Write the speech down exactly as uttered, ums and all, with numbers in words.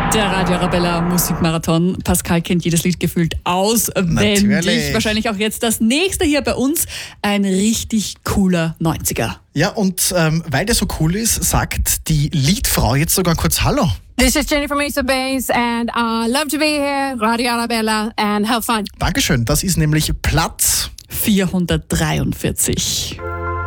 Der Radio Arabella Musikmarathon. Pascal kennt jedes Lied gefühlt auswendig. Natürlich. Wahrscheinlich auch jetzt das nächste hier bei uns. Ein richtig cooler neunziger. Ja, und ähm, weil der so cool ist, sagt die Liedfrau jetzt sogar kurz Hallo. This is Jenny from Ace of Base and I uh, love to be here, Radio Arabella, and have fun. Dankeschön, das ist nämlich Platz vierhundertdreiundvierzig.